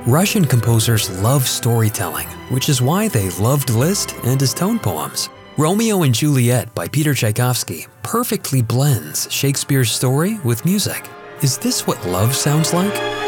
Russian composers love storytelling, which is why they loved Liszt and his tone poems. Romeo and Juliet by Peter Tchaikovsky perfectly blends Shakespeare's story with music. Is this what love sounds like?